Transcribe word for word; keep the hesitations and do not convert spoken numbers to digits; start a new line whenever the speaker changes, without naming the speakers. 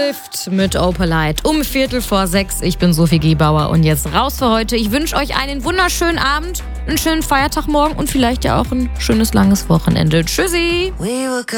läuft mit Opalite um Viertel vor sechs. Ich bin Sophie Gebauer und jetzt raus für heute. Ich wünsche euch einen wunderschönen Abend, einen schönen Feiertag morgen und vielleicht ja auch ein schönes langes Wochenende. Tschüssi!